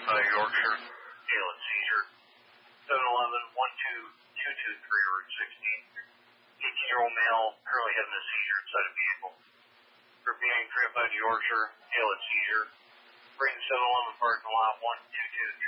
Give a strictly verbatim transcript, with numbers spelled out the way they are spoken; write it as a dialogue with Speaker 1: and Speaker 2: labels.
Speaker 1: by Yorkshire, tail and seizure. seven eleven one two two two three Route sixteen. eighteen-year-old male currently having a seizure inside a vehicle. For being driven by Yorkshire, tail and seizure. Bring seven eleven parking lot one two two three.